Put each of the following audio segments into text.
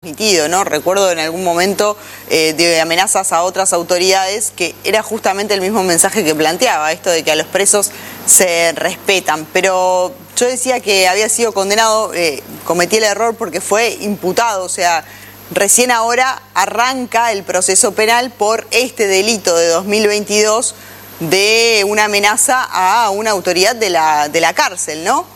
transmitido, ¿no? Recuerdo en algún momento de amenazas a otras autoridades que era justamente el mismo mensaje que planteaba, esto de que a los presos se respetan. Pero yo decía que había sido condenado, cometí el error porque fue imputado, o sea, recién ahora arranca el proceso penal por este delito de 2022 de una amenaza a una autoridad de la cárcel, ¿no?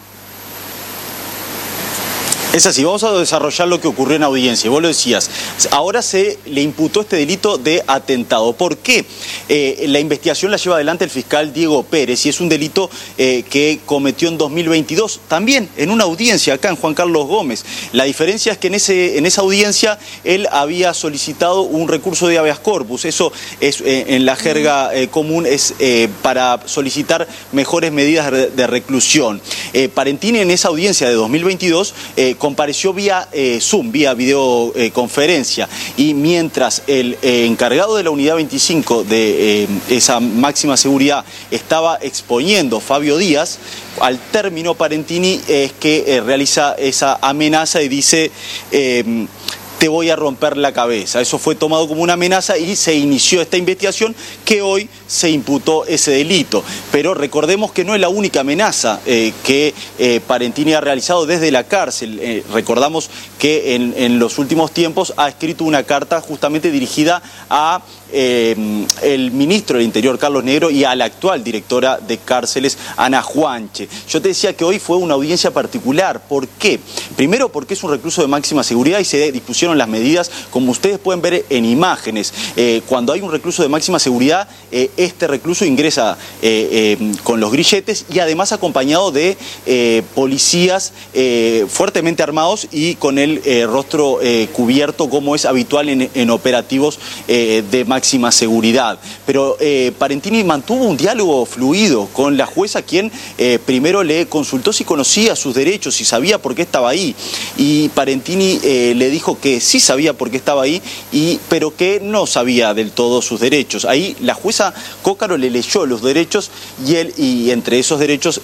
Es así, vamos a desarrollar lo que ocurrió en audiencia. Vos lo decías, ahora se le imputó este delito de atentado. ¿Por qué? La investigación la lleva adelante el fiscal Diego Pérez y es un delito que cometió en 2022, también en una audiencia acá en Juan Carlos Gómez. La diferencia es que en esa audiencia él había solicitado un recurso de habeas corpus. Eso es en la jerga común es para solicitar mejores medidas de reclusión. Parentini en esa audiencia de 2022 compareció vía Zoom, vía videoconferencia, y mientras el encargado de la unidad 25 de esa máxima seguridad estaba exponiendo, Fabio Díaz, al término Parentini es que realiza esa amenaza y dice te voy a romper la cabeza. Eso fue tomado como una amenaza y se inició esta investigación que hoy se imputó ese delito. Pero recordemos que no es la única amenaza que Parentini ha realizado desde la cárcel. Recordamos que en los últimos tiempos ha escrito una carta justamente dirigida a el ministro del Interior, Carlos Negro, y a la actual directora de cárceles, Ana Juanche. Yo te decía que hoy fue una audiencia particular. ¿Por qué? Primero porque es un recluso de máxima seguridad y se dispusieron las medidas, como ustedes pueden ver en imágenes. Cuando hay un recluso de máxima seguridad, este recluso ingresa con los grilletes y además acompañado de policías fuertemente armados y con el rostro cubierto, como es habitual en operativos de máxima seguridad. Pero Parentini mantuvo un diálogo fluido con la jueza, quien primero le consultó si conocía sus derechos, si sabía por qué estaba ahí, y Parentini le dijo que sí sabía por qué estaba ahí, pero que no sabía del todo sus derechos. Ahí la jueza Cócaro le leyó los derechos y entre esos derechos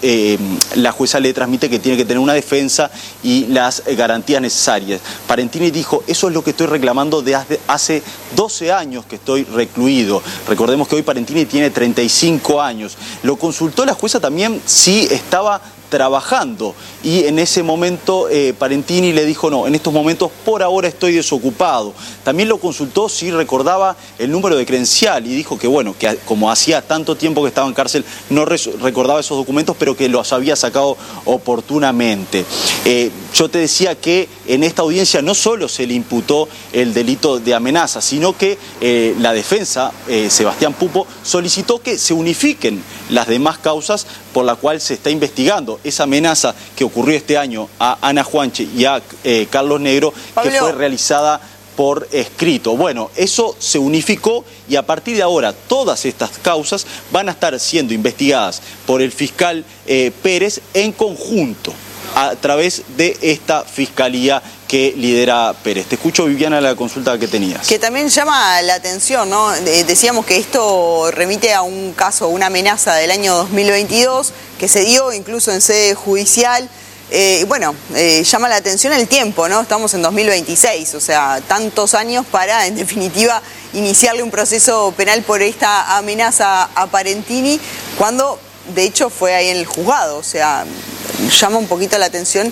la jueza le transmite que tiene que tener una defensa y las garantías necesarias. Parentini dijo, eso es lo que estoy reclamando desde hace 12 años que estoy recluido. Recordemos que hoy Parentini tiene 35 años. Lo consultó la jueza también si estaba trabajando y en ese momento Parentini le dijo no, en estos momentos por ahora estoy desocupado. También lo consultó si recordaba el número de credencial y dijo que bueno, que como hacía tanto tiempo que estaba en cárcel no recordaba esos documentos, pero que los había sacado oportunamente. Yo te decía que en esta audiencia no solo se le imputó el delito de amenaza, sino que la defensa, Sebastián Pupo, solicitó que se unifiquen las demás causas por la cual se está investigando. Esa amenaza que ocurrió este año a Ana Juanche y a Carlos Negro, Pablo, que fue realizada por escrito. Bueno, eso se unificó y a partir de ahora todas estas causas van a estar siendo investigadas por el fiscal Pérez en conjunto a través de esta fiscalía que lidera Pérez. Te escucho, Viviana, la consulta que tenías. Que también llama la atención, ¿no? Decíamos que esto remite a un caso, una amenaza del año 2022, que se dio incluso en sede judicial. Bueno, llama la atención el tiempo, ¿no? Estamos en 2026, o sea, tantos años para, en definitiva, iniciarle un proceso penal por esta amenaza a Parentini, cuando, de hecho, fue ahí en el juzgado. O sea, llama un poquito la atención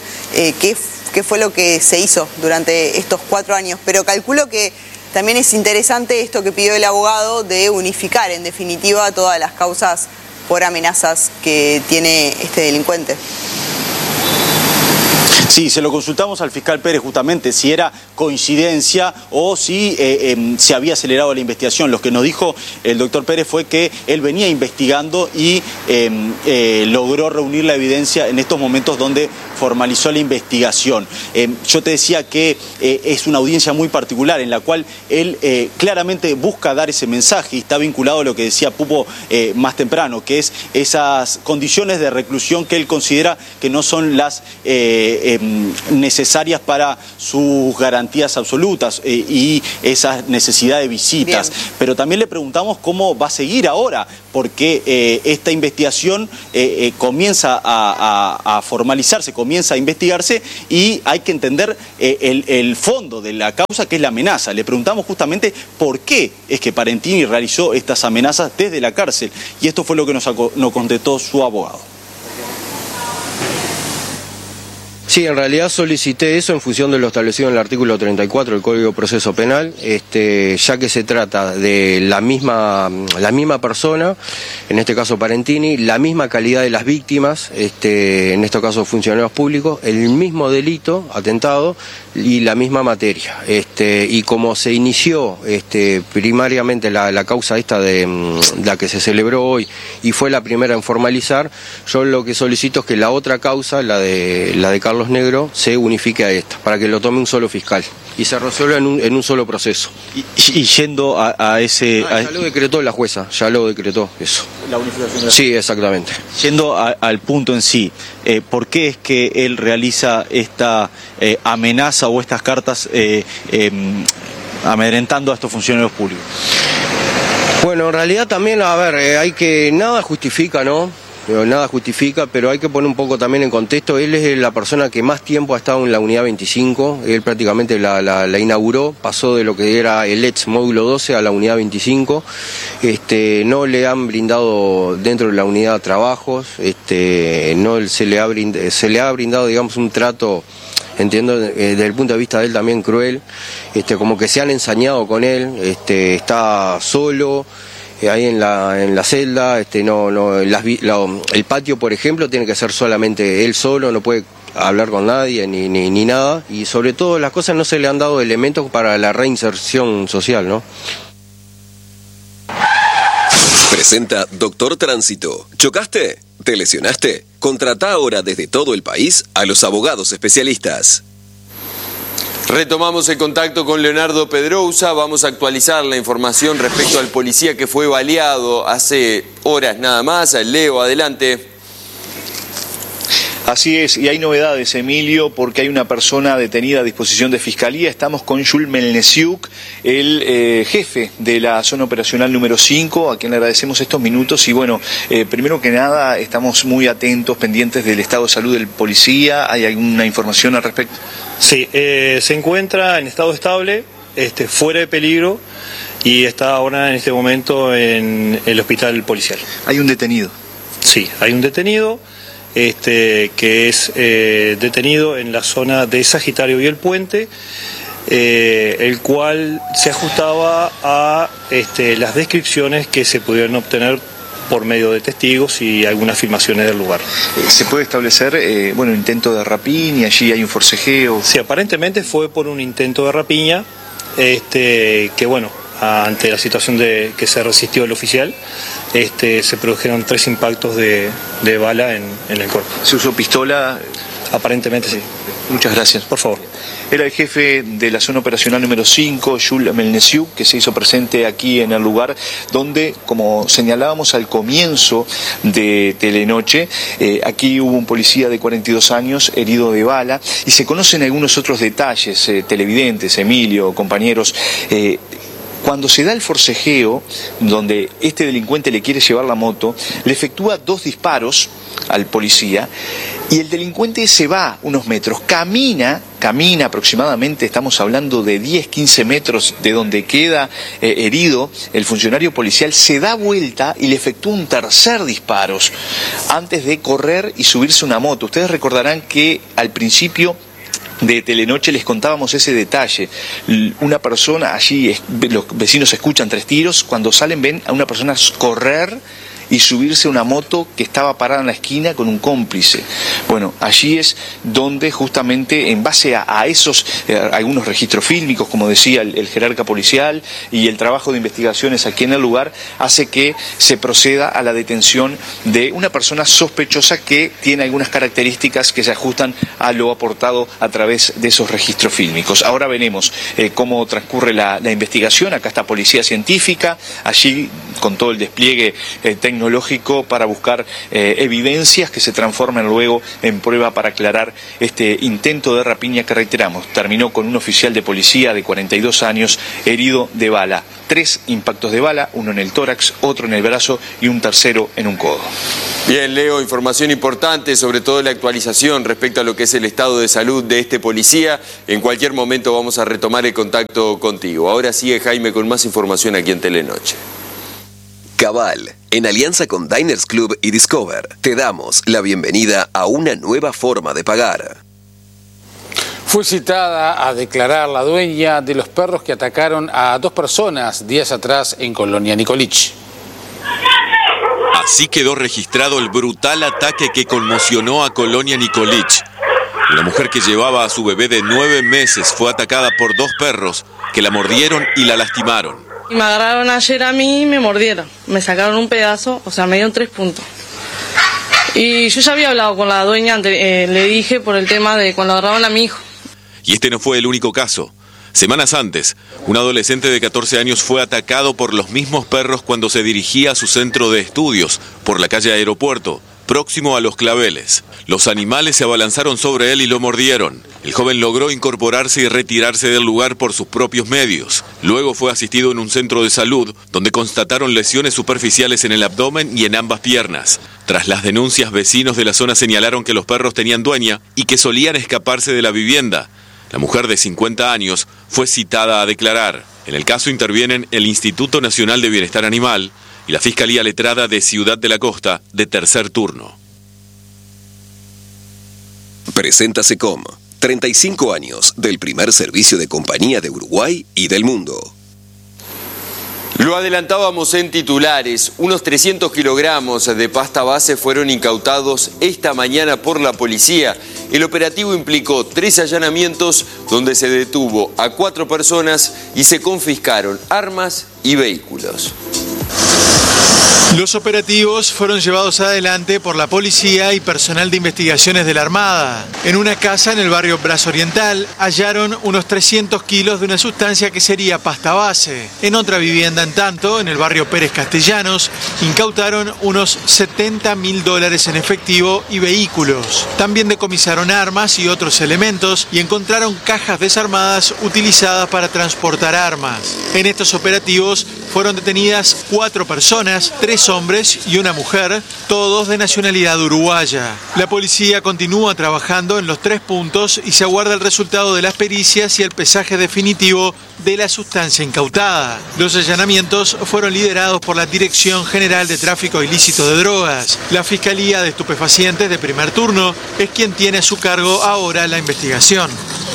qué fue lo que se hizo durante estos 4 años. Pero calculo que también es interesante esto que pidió el abogado de unificar, en definitiva, todas las causas por amenazas que tiene este delincuente. Sí, se lo consultamos al fiscal Pérez justamente si era coincidencia o si se había acelerado la investigación. Lo que nos dijo el doctor Pérez fue que él venía investigando y logró reunir la evidencia en estos momentos donde formalizó la investigación. Yo te decía que es una audiencia muy particular en la cual él claramente busca dar ese mensaje y está vinculado a lo que decía Pupo más temprano, que es esas condiciones de reclusión que él considera que no son las necesarias para sus garantías absolutas y esa necesidad de visitas. Bien. Pero también le preguntamos cómo va a seguir ahora, porque esta investigación comienza a formalizarse, comienza a investigarse y hay que entender el fondo de la causa, que es la amenaza. Le preguntamos justamente por qué es que Parentini realizó estas amenazas desde la cárcel, y esto fue lo que nos contestó su abogado. Sí, en realidad solicité eso en función de lo establecido en el artículo 34 del Código de Proceso Penal, ya que se trata de la misma persona, en este caso Parentini, la misma calidad de las víctimas, en este caso funcionarios públicos, el mismo delito, atentado, y la misma materia. Y como se inició primariamente la causa esta de la que se celebró hoy y fue la primera en formalizar, yo lo que solicito es que la otra causa, la de Carlos Negro, se unifique a esta, para que lo tome un solo fiscal y se resuelva en un solo proceso. Y yendo a ese... Ya lo decretó la jueza, ya lo decretó eso. La unificación de... Sí, exactamente. Yendo al punto en sí, ¿por qué es que él realiza esta amenaza o estas cartas amedrentando a estos funcionarios públicos? Bueno, en realidad también, a ver, nada justifica, ¿no? Nada justifica, pero hay que poner un poco también en contexto. Él es la persona que más tiempo ha estado en la unidad 25, él prácticamente la inauguró, pasó de lo que era el ex módulo 12 a la unidad 25, no le han brindado dentro de la unidad trabajos, no se le ha brindado, digamos, un trato, entiendo, desde el punto de vista de él también cruel, como que se han ensañado con él, está solo. Ahí en la celda, el patio, por ejemplo, tiene que ser solamente él solo, no puede hablar con nadie ni nada, y sobre todo las cosas no se le han dado elementos para la reinserción social, ¿no? Presenta Doctor Tránsito. ¿Chocaste? ¿Te lesionaste? Contratá ahora desde todo el país a los abogados especialistas. Retomamos el contacto con Leonardo Pedrousa, vamos a actualizar la información respecto al policía que fue baleado hace horas nada más. Leo, adelante. Así es, y hay novedades, Emilio, porque hay una persona detenida a disposición de Fiscalía. Estamos con Jules Melnesiuk, el jefe de la zona operacional número 5, a quien le agradecemos estos minutos. Y bueno, primero que nada, estamos muy atentos, pendientes del estado de salud del policía. ¿Hay alguna información al respecto? Sí, se encuentra en estado estable, fuera de peligro, y está ahora en este momento en el hospital policial. ¿Hay un detenido? Sí, hay un detenido. Que es detenido en la zona de Sagitario y el Puente, el cual se ajustaba a las descripciones que se pudieron obtener por medio de testigos y algunas filmaciones del lugar. ¿Se puede establecer, intento de rapiña, allí hay un forcejeo? Sí, aparentemente fue por un intento de rapiña, que bueno, ante la situación de que se resistió el oficial, se produjeron 3 impactos de bala en el cuerpo. ¿Se usó pistola? Aparentemente sí. Muchas gracias. Por favor. Era el jefe de la zona operacional número 5, Jules Melnesiuk, que se hizo presente aquí en el lugar donde, como señalábamos al comienzo de Telenoche, aquí hubo un policía de 42 años herido de bala, y se conocen algunos otros detalles, televidentes, Emilio, compañeros. Cuando se da el forcejeo, donde este delincuente le quiere llevar la moto, le efectúa 2 disparos al policía y el delincuente se va unos metros, camina aproximadamente, estamos hablando de 10-15 metros de donde queda herido el funcionario policial, se da vuelta y le efectúa un 3er disparo antes de correr y subirse una moto. Ustedes recordarán que al principio de Telenoche les contábamos ese detalle. Una persona, allí los vecinos escuchan 3 tiros, cuando salen ven a una persona correr y subirse a una moto que estaba parada en la esquina con un cómplice. Bueno, allí es donde justamente en base a esos algunos registros fílmicos, como decía el jerarca policial, y el trabajo de investigaciones aquí en el lugar, hace que se proceda a la detención de una persona sospechosa que tiene algunas características que se ajustan a lo aportado a través de esos registros fílmicos. Ahora veremos cómo transcurre la investigación. Acá está Policía Científica, allí con todo el despliegue tecnológico para buscar evidencias que se transformen luego en prueba para aclarar este intento de rapiña que, reiteramos, terminó con un oficial de policía de 42 años herido de bala. 3 impactos de bala, uno en el tórax, otro en el brazo y un tercero en un codo. Bien, Leo, información importante, sobre todo la actualización respecto a lo que es el estado de salud de este policía. En cualquier momento vamos a retomar el contacto contigo. Ahora sigue Jaime con más información aquí en Telenoche. Cabal, en alianza con Diners Club y Discover, te damos la bienvenida a una nueva forma de pagar. Fue citada a declarar la dueña de los perros que atacaron a 2 personas días atrás en Colonia Nicolich. Así quedó registrado el brutal ataque que conmocionó a Colonia Nicolich. Una mujer que llevaba a su bebé de 9 meses fue atacada por 2 perros que la mordieron y la lastimaron. Y me agarraron ayer a mí y me mordieron. Me sacaron un pedazo, o sea, me dieron 3 puntos. Y yo ya había hablado con la dueña, le dije por el tema de cuando agarraron a mi hijo. Y este no fue el único caso. Semanas antes, un adolescente de 14 años fue atacado por los mismos perros cuando se dirigía a su centro de estudios por la calle Aeropuerto, próximo a Los Claveles. Los animales se abalanzaron sobre él y lo mordieron. El joven logró incorporarse y retirarse del lugar por sus propios medios. Luego fue asistido en un centro de salud, donde constataron lesiones superficiales en el abdomen y en ambas piernas. Tras las denuncias, vecinos de la zona señalaron que los perros tenían dueña y que solían escaparse de la vivienda. La mujer de 50 años fue citada a declarar. En el caso intervienen el Instituto Nacional de Bienestar Animal y la Fiscalía Letrada de Ciudad de la Costa de tercer turno. Presenta SECOM, 35 años del primer servicio de compañía de Uruguay y del mundo. Lo adelantábamos en titulares, unos 300 kilogramos de pasta base fueron incautados esta mañana por la policía. El operativo implicó 3 allanamientos donde se detuvo a 4 personas y se confiscaron armas y vehículos. Los operativos fueron llevados adelante por la policía y personal de investigaciones de la Armada. En una casa en el barrio Brazo Oriental hallaron unos 300 kilos de una sustancia que sería pasta base. En otra vivienda, en tanto, en el barrio Pérez Castellanos, incautaron unos $70.000 en efectivo y vehículos. También decomisaron armas y otros elementos y encontraron cajas desarmadas utilizadas para transportar armas. En estos operativos fueron detenidas 4 personas, 3 hombres y una mujer, todos de nacionalidad uruguaya. La policía continúa trabajando en los 3 puntos y se aguarda el resultado de las pericias y el pesaje definitivo de la sustancia incautada. Los allanamientos fueron liderados por la Dirección General de Tráfico Ilícito de Drogas. La Fiscalía de Estupefacientes de primer turno es quien tiene a su cargo ahora la investigación.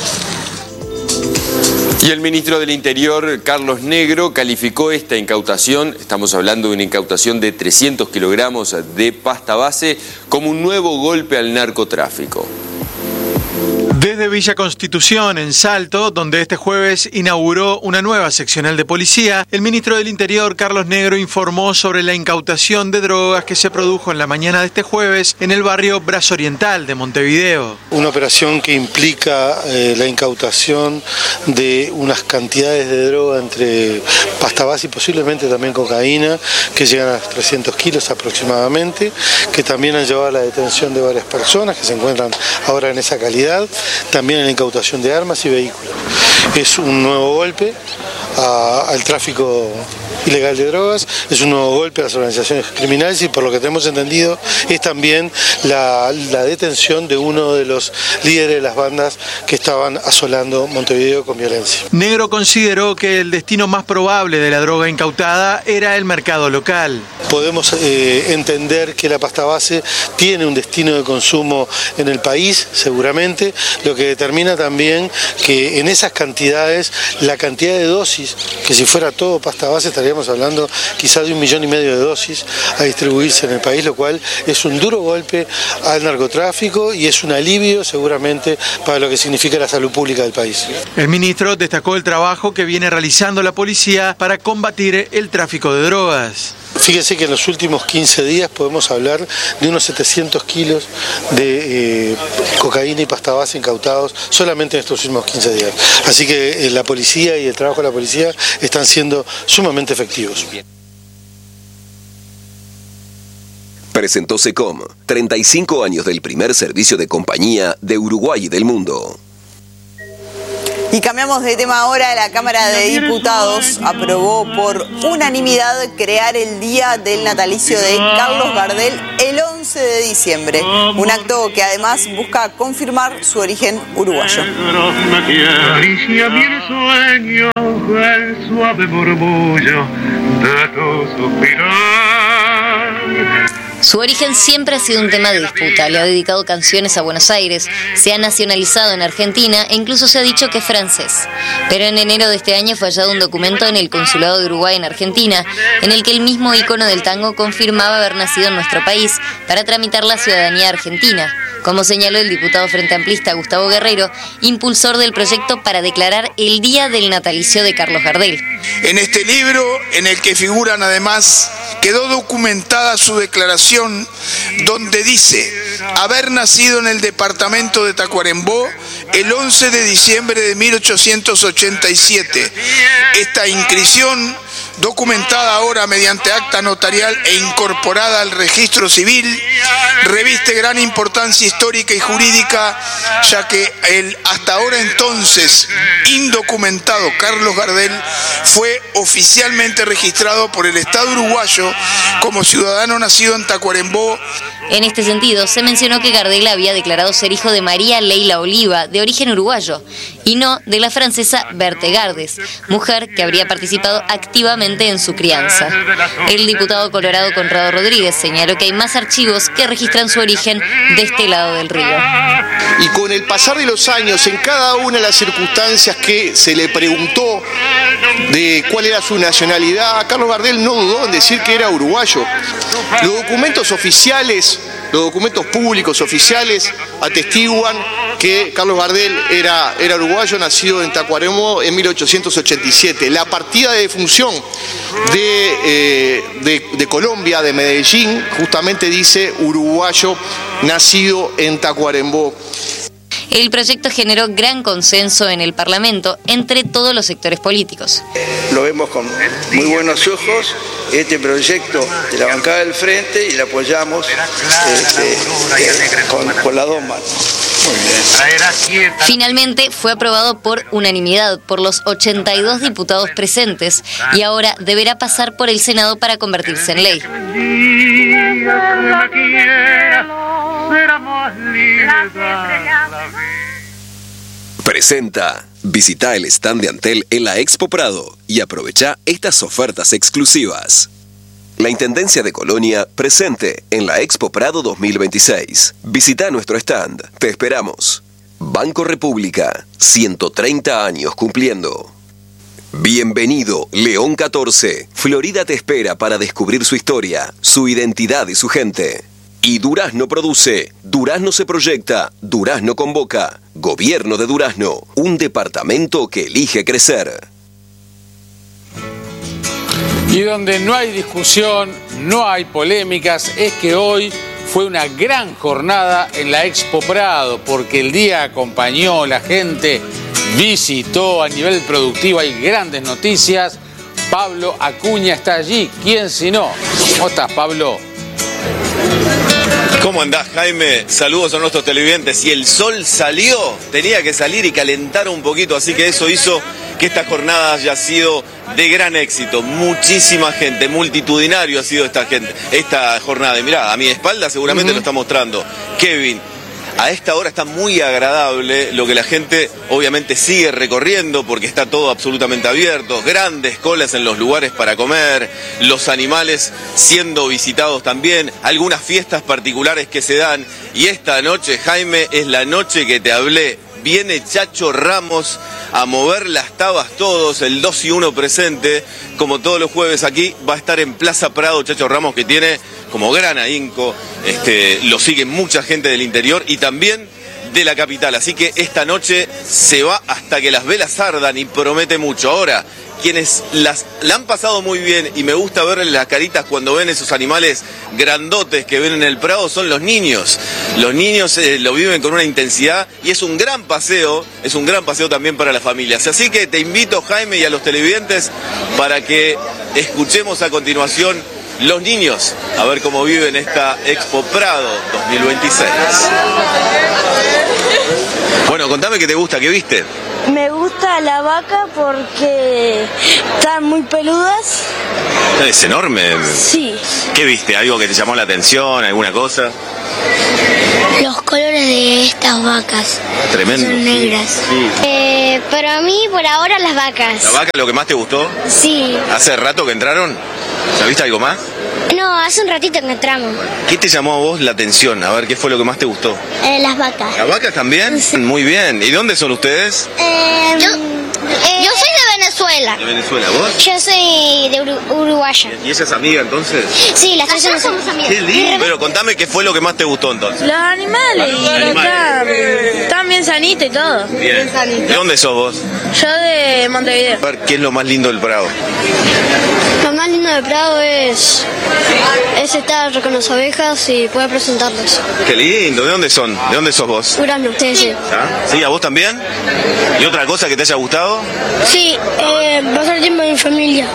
Y el ministro del Interior, Carlos Negro, calificó esta incautación, estamos hablando de una incautación de 300 kilogramos de pasta base, como un nuevo golpe al narcotráfico. Desde Villa Constitución, en Salto, donde este jueves inauguró una nueva seccional de policía, el ministro del Interior, Carlos Negro, informó sobre la incautación de drogas que se produjo en la mañana de este jueves en el barrio Brazo Oriental de Montevideo. Una operación que implica la incautación de unas cantidades de droga entre pasta base y posiblemente también cocaína, que llegan a 300 kilos aproximadamente, que también han llevado a la detención de varias personas que se encuentran ahora en esa calidad. También en la incautación de armas y vehículos. Es un nuevo golpe al tráfico ilegal de drogas, es un nuevo golpe a las organizaciones criminales y por lo que tenemos entendido es también la detención de uno de los líderes de las bandas que estaban asolando Montevideo con violencia. Negro consideró que el destino más probable de la droga incautada era el mercado local. Podemos entender que la pasta base tiene un destino de consumo en el país, seguramente, lo que determina también que en esas cantidades, la cantidad de dosis, que si fuera todo pasta base estaríamos hablando quizás de 1,5 millones de dosis a distribuirse en el país, lo cual es un duro golpe al narcotráfico y es un alivio seguramente para lo que significa la salud pública del país. El ministro destacó el trabajo que viene realizando la policía para combatir el tráfico de drogas. Fíjense que en los últimos 15 días podemos hablar de unos 700 kilos de cocaína y pasta base incautados solamente en estos últimos 15 días. Así que... la policía y el trabajo de la policía están siendo sumamente efectivos. Presentó SECOM, 35 años del primer servicio de compañía de Uruguay y del mundo. Y cambiamos de tema ahora. La Cámara de Diputados aprobó por unanimidad crear el Día del Natalicio de Carlos Gardel el 11 de diciembre. Un acto que además busca confirmar su origen uruguayo. Su origen siempre ha sido un tema de disputa. Le ha dedicado canciones a Buenos Aires, se ha nacionalizado en Argentina e incluso se ha dicho que es francés. Pero en enero de este año fue hallado un documento en el Consulado de Uruguay en Argentina, en el que el mismo ícono del tango confirmaba haber nacido en nuestro país para tramitar la ciudadanía argentina, como señaló el diputado frente amplista Gustavo Guerrero, impulsor del proyecto para declarar el Día del Natalicio de Carlos Gardel. En este libro, en el que figuran además, quedó documentada su declaración donde dice haber nacido en el departamento de Tacuarembó el 11 de diciembre de 1887. Esta inscripción, documentada ahora mediante acta notarial e incorporada al registro civil, reviste gran importancia histórica y jurídica, ya que el hasta ahora entonces indocumentado Carlos Gardel fue oficialmente registrado por el Estado uruguayo como ciudadano nacido en Tacuarembó. En este sentido, se mencionó que Gardel había declarado ser hijo de María Leila Oliva, de origen uruguayo, y no de la francesa Berthe Gardes, mujer que habría participado activamente en su crianza. El diputado colorado Conrado Rodríguez señaló que hay más archivos que registran su origen de este lado del río. Y con el pasar de los años, en cada una de las circunstancias que se le preguntó de cuál era su nacionalidad, Carlos Gardel no dudó en decir que era uruguayo. Los documentos oficiales, los documentos públicos oficiales atestiguan que Carlos Gardel era uruguayo, nacido en Tacuarembó en 1887. La partida de defunción de Colombia, de Medellín, justamente dice uruguayo, nacido en Tacuarembó. El proyecto generó gran consenso en el Parlamento entre todos los sectores políticos. Lo vemos con muy buenos ojos, este proyecto de la bancada del Frente, y lo apoyamos con las dos manos. Finalmente fue aprobado por unanimidad por los 82 diputados presentes y ahora deberá pasar por el Senado para convertirse en ley. Presenta. Visita el stand de Antel en la Expo Prado y aprovecha estas ofertas exclusivas. La Intendencia de Colonia presente en la Expo Prado 2026. Visita nuestro stand. Te esperamos. Banco República, 130 años cumpliendo. Bienvenido, León 14. Florida te espera para descubrir su historia, su identidad y su gente. Y Durazno produce, Durazno se proyecta, Durazno convoca. Gobierno de Durazno, un departamento que elige crecer. Y donde no hay discusión, no hay polémicas, es que hoy fue una gran jornada en la Expo Prado, porque el día acompañó, la gente visitó, a nivel productivo hay grandes noticias. Pablo Acuña está allí, ¿quién si no? ¿Cómo estás, Pablo? ¿Cómo andás, Jaime? Saludos a nuestros televidentes. Y el sol salió, tenía que salir y calentar un poquito, así que eso hizo que esta jornada haya sido de gran éxito. Muchísima gente, multitudinario ha sido esta jornada. Y mirá, a mi espalda seguramente lo está mostrando Kevin. A esta hora está muy agradable, lo que la gente obviamente sigue recorriendo porque está todo absolutamente abierto, grandes colas en los lugares para comer, los animales siendo visitados también, algunas fiestas particulares que se dan, y esta noche, Jaime, es la noche que te hablé. Viene Chacho Ramos a mover las tabas todos, el 2 y 1 presente, como todos los jueves aquí, va a estar en Plaza Prado Chacho Ramos, que tiene como gran ahínco, lo sigue mucha gente del interior y también de la capital, así que esta noche se va hasta que las velas ardan y promete mucho. Ahora, quienes la han pasado muy bien y me gusta verles las caritas cuando ven esos animales grandotes que ven en el Prado son los niños. Los niños lo viven con una intensidad y es un gran paseo también para las familias. Así que te invito, Jaime, y a los televidentes para que escuchemos a continuación los niños, a ver cómo viven esta Expo Prado 2026. Bueno, contame qué te gusta, qué viste. Me gusta la vaca porque están muy peludas. Es enorme. Sí. ¿Qué viste? ¿Algo que te llamó la atención? ¿Alguna cosa? Los colores de estas vacas. Tremendo. Son negras. Sí. Para mí, por ahora, las vacas. ¿La vaca es lo que más te gustó? Sí. ¿Hace rato que entraron? ¿Ya viste algo más? No, hace un ratito que entramos. ¿Qué te llamó a vos la atención? A ver, ¿qué fue lo que más te gustó? Las vacas. ¿Las vacas también? Sí. Muy bien. ¿Y dónde son ustedes? Yo soy de Venezuela. ¿De Venezuela? ¿Vos? Yo soy de Uruguaya. ¿Y ella es amiga entonces? Sí, las tres somos amigas. Qué lindo. Pero contame qué fue lo que más te gustó entonces. Los animales. Están bien sanitos y todo. Bien. ¿De dónde sos vos? Yo de Montevideo. A ver, ¿qué es lo más lindo del Prado? Lo más lindo del Prado es estar con las abejas y poder presentarlas. Qué lindo. ¿De dónde son? ¿De dónde sos vos? Durazno, sí. ¿Ah? ¿Sí? ¿A vos también? ¿Y otra cosa que te haya gustado? Sí, pasar tiempo en mi familia.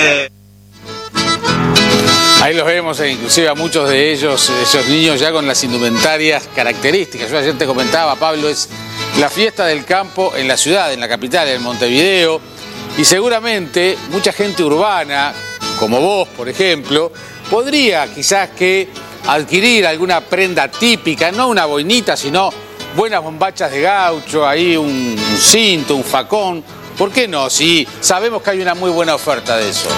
Ahí los vemos, inclusive a muchos de ellos, esos niños ya con las indumentarias características. Yo ayer te comentaba, Pablo, es la fiesta del campo en la ciudad, en la capital, en Montevideo, y seguramente mucha gente urbana, como vos, por ejemplo, podría quizás que adquirir alguna prenda típica, no una boinita, sino buenas bombachas de gaucho, ahí un cinto, un facón. ¿Por qué no? Si sabemos que hay una muy buena oferta de eso.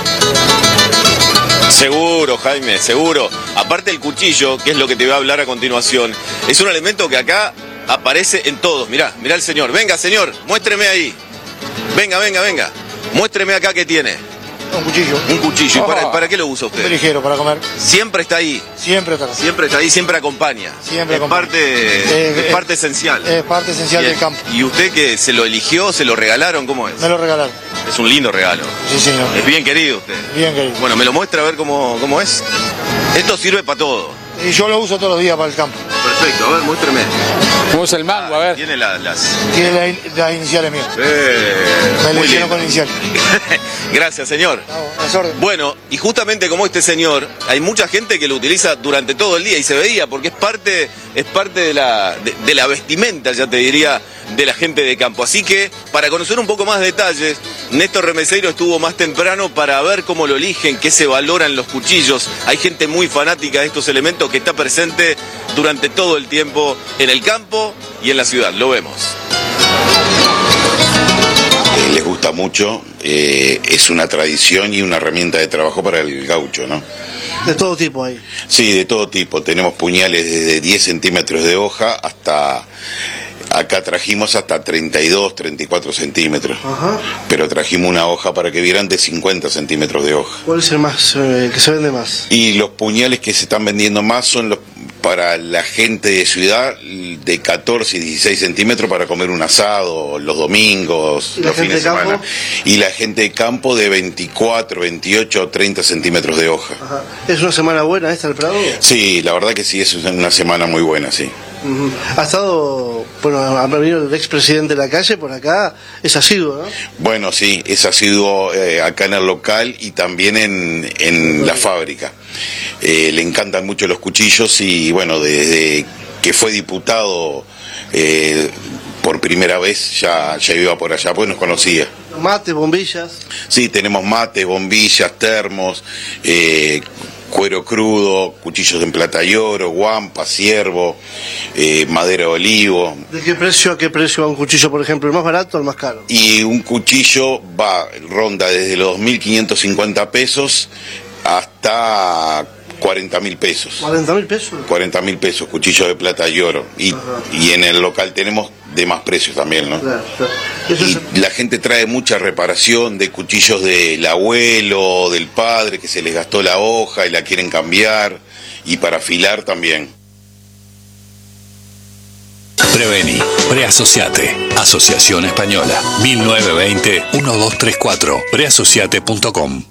Seguro, Jaime, seguro. Aparte el cuchillo, que es lo que te voy a hablar a continuación, es un elemento que acá aparece en todos. Mirá, mirá el señor. Venga, señor, muéstreme ahí. Venga, venga, venga. Muéstreme acá qué tiene. Un cuchillo. Un cuchillo. ¿Y para qué lo usa usted? Muy ligero para comer. Siempre está ahí. Siempre está. Siempre está ahí, siempre acompaña. Siempre es acompaña. Es parte esencial. Es parte esencial del campo. ¿Y usted que se lo eligió, se lo regalaron? ¿Cómo es? Me lo regalaron. Es un lindo regalo. Sí, señor. Es bien querido usted. Bien querido. Bueno, me lo muestra a ver cómo es. Esto sirve para todo. Y yo lo uso todos los días para el campo. Perfecto, a ver, muéstreme. ¿Cómo es el mango? A ver. Tiene las... Tiene las iniciales mías. Me lo hicieron con iniciales. Gracias, señor. Bueno, y justamente como este señor, hay mucha gente que lo utiliza durante todo el día y se veía porque es parte de la vestimenta, ya te diría, de la gente de campo. Así que, para conocer un poco más detalles, Néstor Remeseiro estuvo más temprano para ver cómo lo eligen, qué se valoran los cuchillos. Hay gente muy fanática de estos elementos que está presente durante todo el tiempo en el campo y en la ciudad. Lo vemos. Les gusta mucho, es una tradición y una herramienta de trabajo para el gaucho, ¿no? De todo tipo ahí. Sí, de todo tipo. Tenemos puñales desde 10 centímetros de hoja hasta... Acá trajimos hasta 32, 34 centímetros. Ajá. Pero trajimos una hoja para que vieran de 50 centímetros de hoja. ¿Cuál es el más que se vende más? Y los puñales que se están vendiendo más son los para la gente de ciudad de 14 y 16 centímetros para comer un asado los domingos, los fines de semana. Y la gente de campo de 24, 28, 30 centímetros de hoja. Ajá. ¿Es una semana buena esta del Prado? Sí, la verdad que sí, es una semana muy buena, sí. Ha estado, bueno, ha venido el expresidente de la calle por acá, es asiduo, ¿no? Bueno, sí, es asiduo acá en el local y también en la fábrica. Le encantan mucho los cuchillos y bueno, desde que fue diputado por primera vez ya iba por allá, pues nos conocía. Mates, bombillas. Sí, tenemos mates, bombillas, termos, cuero crudo, cuchillos en plata y oro, guampa, ciervo, madera de olivo. ¿De qué precio a qué precio va un cuchillo, por ejemplo? ¿El más barato o el más caro? Y un cuchillo ronda desde los 2.550 pesos hasta 40.000 pesos. ¿40.000 pesos? 40.000 pesos, cuchillos de plata y oro. Y en el local tenemos de más precios también, ¿no? Claro. Y la gente trae mucha reparación de cuchillos del abuelo, del padre, que se les gastó la hoja y la quieren cambiar, y para afilar también. Preveni, Preasociate, Asociación Española, 1920-1234, preasociate.com.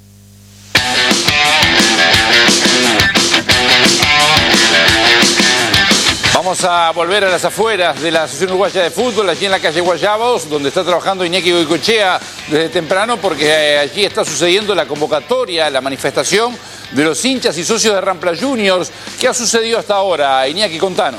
Vamos a volver a las afueras de la Asociación Uruguaya de Fútbol, aquí en la calle Guayabos, donde está trabajando Iñaki Goicoechea desde temprano, porque allí está sucediendo la convocatoria, la manifestación de los hinchas y socios de Rampla Juniors. ¿Qué ha sucedido hasta ahora? Iñaki, contanos.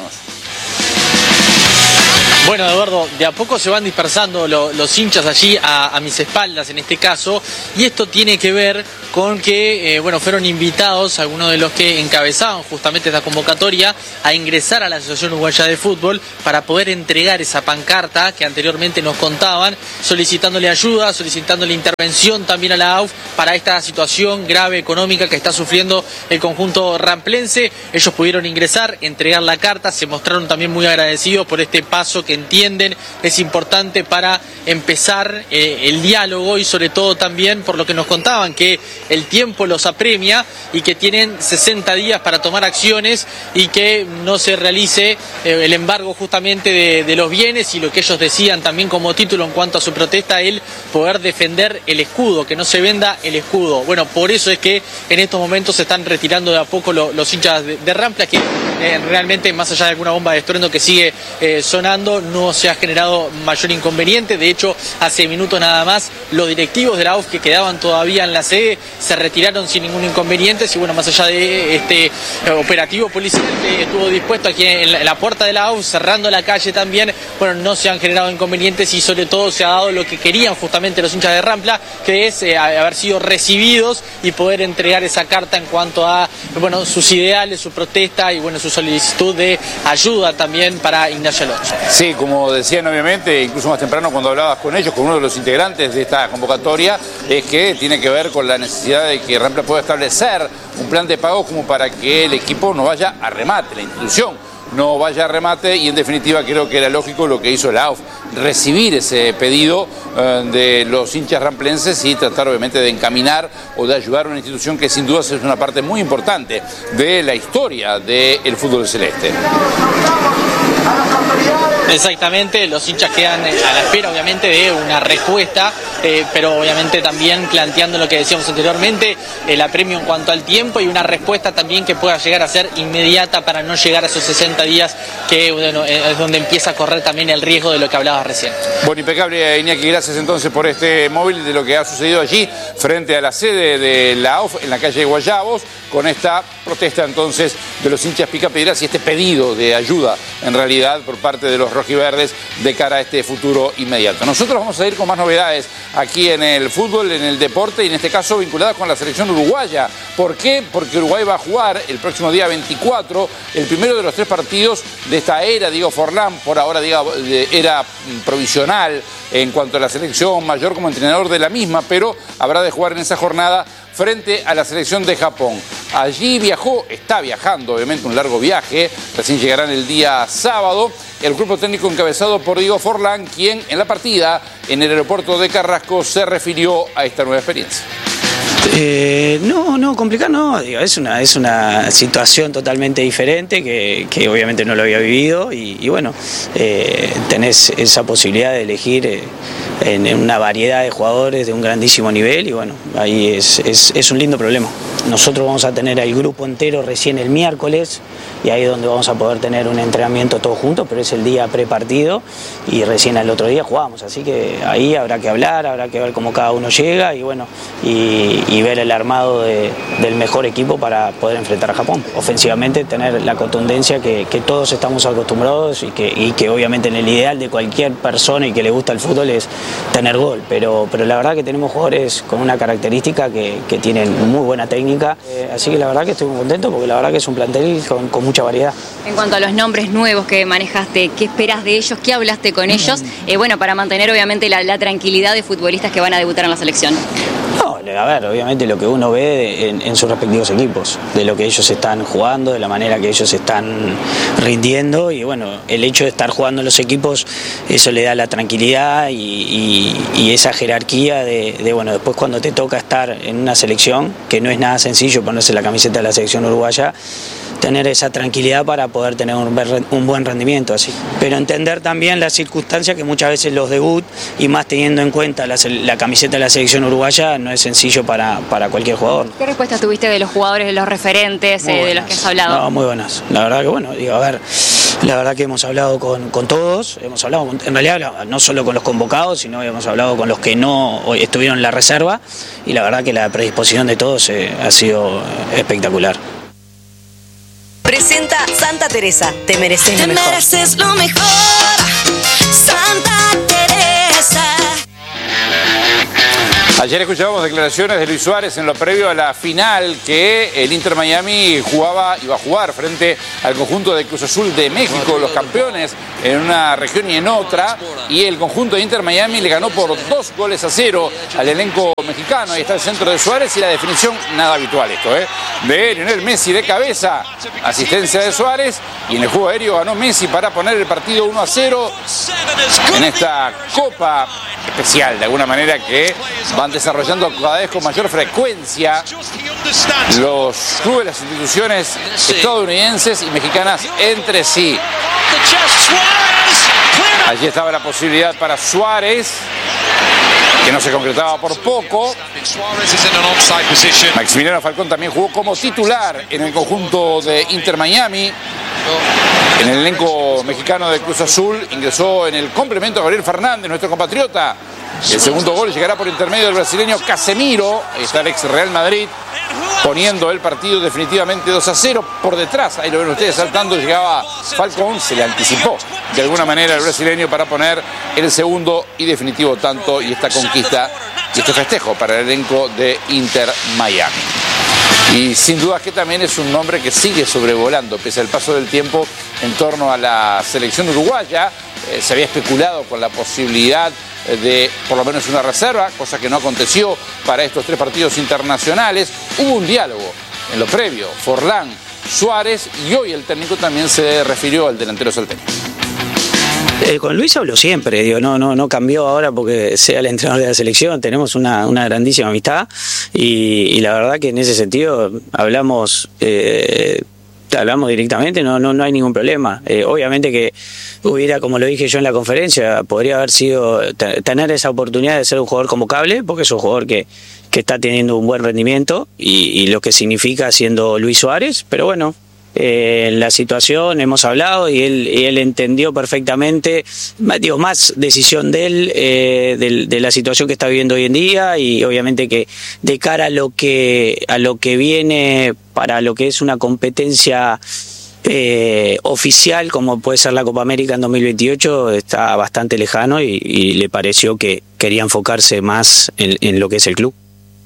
Bueno, Eduardo, de a poco se van dispersando los hinchas allí a mis espaldas en este caso, y esto tiene que ver con que fueron invitados algunos de los que encabezaban justamente esta convocatoria a ingresar a la Asociación Uruguaya de Fútbol para poder entregar esa pancarta que anteriormente nos contaban, solicitándole ayuda, solicitándole intervención también a la AUF para esta situación grave económica que está sufriendo el conjunto ramplense. Ellos pudieron ingresar, entregar la carta, se mostraron también muy agradecidos por este paso que entienden es importante para empezar el diálogo, y sobre todo también por lo que nos contaban, que el tiempo los apremia y que tienen 60 días para tomar acciones y que no se realice el embargo justamente de los bienes, y lo que ellos decían también como título en cuanto a su protesta, el poder defender el escudo, que no se venda el escudo. Bueno, por eso es que en estos momentos se están retirando de a poco los hinchas de Rampla, que realmente, más allá de alguna bomba de estruendo que sigue sonando, no se ha generado mayor inconveniente. De hecho, hace minutos nada más, los directivos de la AUF que quedaban todavía en la sede se retiraron sin ningún inconveniente. Y bueno, más allá de este operativo policial que estuvo dispuesto aquí en la puerta de la AUF, cerrando la calle también, bueno, no se han generado inconvenientes, y sobre todo se ha dado lo que querían justamente los hinchas de Rampla, que es haber sido recibidos y poder entregar esa carta en cuanto a sus ideales, su protesta y su solicitud de ayuda también para Ignacio Alonso. Sí, como decían obviamente, incluso más temprano cuando hablabas con ellos, con uno de los integrantes de esta convocatoria, es que tiene que ver con la necesidad de que Rampla pueda establecer un plan de pago como para que el equipo no vaya a remate, la institución no vaya a remate, y en definitiva creo que era lógico lo que hizo la AUF, recibir ese pedido de los hinchas ramplenses y tratar obviamente de encaminar o de ayudar a una institución que sin duda es una parte muy importante de la historia del fútbol celeste. Exactamente, los hinchas quedan a la espera obviamente de una respuesta, pero obviamente también planteando lo que decíamos anteriormente, el apremio en cuanto al tiempo, y una respuesta también que pueda llegar a ser inmediata para no llegar a esos 60 días, que es donde empieza a correr también el riesgo de lo que hablabas recién. Bueno, impecable, Iñaki, gracias entonces por este móvil de lo que ha sucedido allí frente a la sede de la AUF en la calle de Guayabos, con esta protesta entonces de los hinchas picapiedras y este pedido de ayuda en realidad por parte de los rojiverdes de cara a este futuro inmediato. Nosotros vamos a ir con más novedades aquí en el fútbol, en el deporte, y en este caso vinculadas con la selección uruguaya. ¿Por qué? Porque Uruguay va a jugar el próximo día 24 el primero de los 3 partidos de esta era Diego Forlán, por ahora era provisional en cuanto a la selección mayor como entrenador de la misma, pero habrá de jugar en esa jornada frente a la selección de Japón. Allí está viajando, obviamente un largo viaje, recién llegarán el día sábado, el grupo técnico encabezado por Diego Forlán, quien en la partida en el aeropuerto de Carrasco se refirió a esta nueva experiencia. No, complicado no, digo, es una situación totalmente diferente que obviamente no lo había vivido, y bueno, tenés esa posibilidad de elegir en una variedad de jugadores de un grandísimo nivel, y bueno, ahí es un lindo problema. Nosotros vamos a tener al grupo entero recién el miércoles, y ahí es donde vamos a poder tener un entrenamiento todos juntos, pero es el día prepartido y recién al otro día jugamos, así que ahí habrá que hablar, habrá que ver cómo cada uno llega, y bueno, y ver el armado del mejor equipo para poder enfrentar a Japón. Ofensivamente tener la contundencia que todos estamos acostumbrados, y que obviamente en el ideal de cualquier persona y que le gusta el fútbol es tener gol, pero la verdad que tenemos jugadores con una característica que tienen muy buena técnica, así que la verdad que estoy muy contento, porque la verdad que es un plantel con mucha variedad. En cuanto a los nombres nuevos que manejaste, ¿qué esperas de ellos? ¿Qué hablaste con ellos? Para mantener obviamente la tranquilidad de futbolistas que van a debutar en la selección. No, a ver, obviamente lo que uno ve en sus respectivos equipos, de lo que ellos están jugando, de la manera que ellos están rindiendo, y bueno, el hecho de estar jugando en los equipos, eso le da la tranquilidad y esa jerarquía de bueno, después cuando te toca estar en una selección, que no es nada sencillo ponerse la camiseta de la selección uruguaya, tener esa tranquilidad para poder tener un buen rendimiento así. Pero entender también la circunstancia que muchas veces los debut, y más teniendo en cuenta la camiseta de la selección uruguaya, no es sencillo para cualquier jugador. ¿Qué respuestas tuviste de los jugadores, de los referentes, de los que has hablado? No, muy buenas. La verdad que bueno, digo, a ver, La verdad que hemos hablado con todos, hemos hablado en realidad no solo con los convocados, sino hemos hablado con los que no estuvieron en la reserva, y la verdad que la predisposición de todos ha sido espectacular. Presenta Santa Teresa, te mereces lo mejor. Te mereces lo mejor, Santa Teresa. Ayer escuchábamos declaraciones de Luis Suárez en lo previo a la final que el Inter Miami iba a jugar frente al conjunto de Cruz Azul de México, los campeones en una región y en otra, y el conjunto de Inter Miami le ganó por 2-0 al elenco mexicano. Ahí está el centro de Suárez y la definición, nada habitual esto, de Lionel Messi de cabeza, asistencia de Suárez, y en el juego aéreo ganó Messi para poner el partido 1-0 en esta Copa especial, de alguna manera, que van desarrollando cada vez con mayor frecuencia los clubes, las instituciones estadounidenses y mexicanas entre sí. Allí estaba la posibilidad para Suárez, que no se concretaba por poco. Maximiliano Falcón también jugó como titular en el conjunto de Inter Miami. En el elenco mexicano de Cruz Azul ingresó en el complemento Gabriel Fernández, nuestro compatriota. El segundo gol llegará por intermedio del brasileño Casemiro. Ahí está el ex Real Madrid, poniendo el partido definitivamente 2-0. Por detrás, ahí lo ven ustedes saltando, llegaba Falcón, se le anticipó de alguna manera el brasileño para poner el segundo y definitivo tanto, y esta conquista y este festejo para el elenco de Inter Miami. Y sin duda que también es un nombre que sigue sobrevolando pese al paso del tiempo en torno a la selección uruguaya. Se había especulado con la posibilidad de por lo menos una reserva, cosa que no aconteció para estos 3 partidos internacionales. Hubo un diálogo en lo previo, Forlán, Suárez, y hoy el técnico también se refirió al delantero salteño. Con Luis hablo siempre, digo, no cambió ahora porque sea el entrenador de la selección, tenemos una grandísima amistad, y la verdad que en ese sentido hablamos directamente, no hay ningún problema. Obviamente que hubiera, como lo dije yo en la conferencia, podría haber sido tener esa oportunidad de ser un jugador convocable, porque es un jugador que está teniendo un buen rendimiento, y lo que significa siendo Luis Suárez, pero bueno, la situación hemos hablado y él entendió perfectamente, digo, más decisión de él, de la situación que está viviendo hoy en día, y obviamente que de cara a lo que viene para lo que es una competencia oficial como puede ser la Copa América en 2028, está bastante lejano, y le pareció que quería enfocarse más en lo que es el club.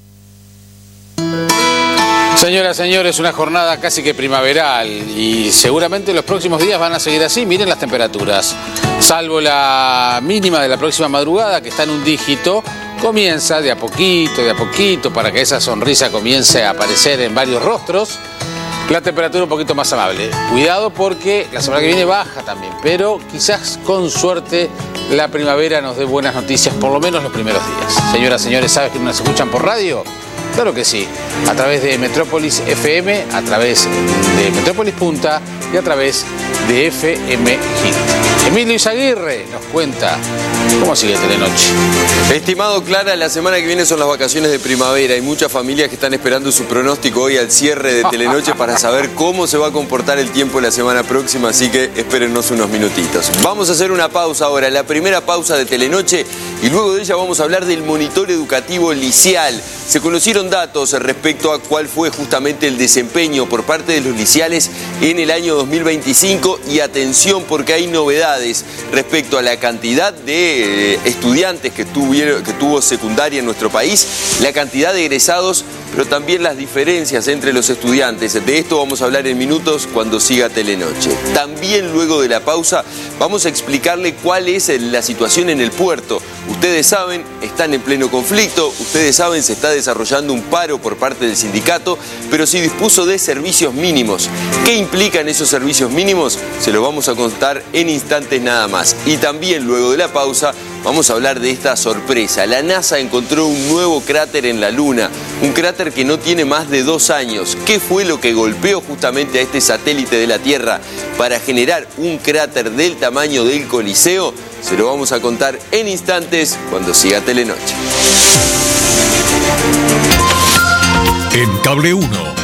Señoras, señores, una jornada casi que primaveral, y seguramente los próximos días van a seguir así. Miren las temperaturas, salvo la mínima de la próxima madrugada, que está en un dígito. Comienza de a poquito, para que esa sonrisa comience a aparecer en varios rostros. La temperatura un poquito más amable. Cuidado porque la semana que viene baja también, pero quizás con suerte la primavera nos dé buenas noticias, por lo menos los primeros días. Señoras, señores, ¿sabes que nos escuchan por radio? Claro que sí, a través de Metrópolis FM, a través de Metrópolis Punta y a través de FM Hit. Emilio Izaguirre nos cuenta cómo sigue Telenoche. Estimado Clara, la semana que viene son las vacaciones de primavera. Hay muchas familias que están esperando su pronóstico hoy al cierre de Telenoche para saber cómo se va a comportar el tiempo la semana próxima, así que espérennos unos minutitos. Vamos a hacer una pausa ahora, la primera pausa de Telenoche, y luego de ella vamos a hablar del monitor educativo liceal. Se conocieron datos respecto a cuál fue justamente el desempeño por parte de los liceales en el año 2025, y atención porque hay novedades respecto a la cantidad de estudiantes que tuvo secundaria en nuestro país, la cantidad de egresados, pero también las diferencias entre los estudiantes. De esto vamos a hablar en minutos cuando siga Telenoche. También luego de la pausa vamos a explicarle cuál es la situación en el puerto. Ustedes saben, están en pleno conflicto, ustedes saben, se está desarrollando un paro por parte del sindicato, pero se dispuso de servicios mínimos. ¿Qué implican esos servicios mínimos? Se lo vamos a contar en instantes nada más. Y también luego de la pausa vamos a hablar de esta sorpresa. La NASA encontró un nuevo cráter en la Luna, un cráter que no tiene más de 2 años. ¿Qué fue lo que golpeó justamente a este satélite de la Tierra para generar un cráter del tamaño del Coliseo? Se lo vamos a contar en instantes cuando siga Telenoche. En Cable 1,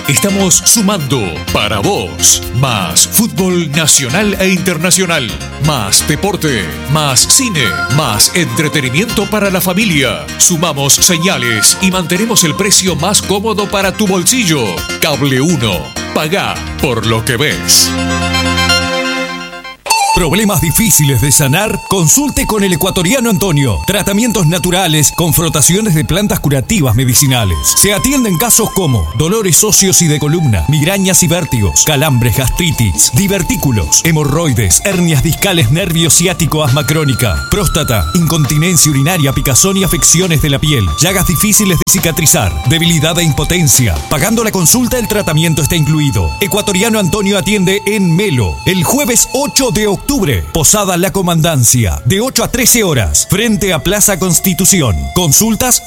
estamos sumando para vos más fútbol nacional e internacional, más deporte, más cine, más entretenimiento para la familia. Sumamos señales y mantenemos el precio más cómodo para tu bolsillo. Cable 1. Pagá por lo que ves. ¿Problemas difíciles de sanar? Consulte con el ecuatoriano Antonio. Tratamientos naturales con frotaciones de plantas curativas medicinales. Se atienden casos como dolores óseos y de columna, migrañas y vértigos, calambres, gastritis, divertículos, hemorroides, hernias discales, nervio ciático, asma crónica, próstata, incontinencia urinaria, picazón y afecciones de la piel, llagas difíciles de cicatrizar, debilidad e impotencia. Pagando la consulta, el tratamiento está incluido. Ecuatoriano Antonio atiende en Melo el jueves 8 de octubre. Posada La Comandancia, de 8 a 13 horas, frente a Plaza Constitución. Consultas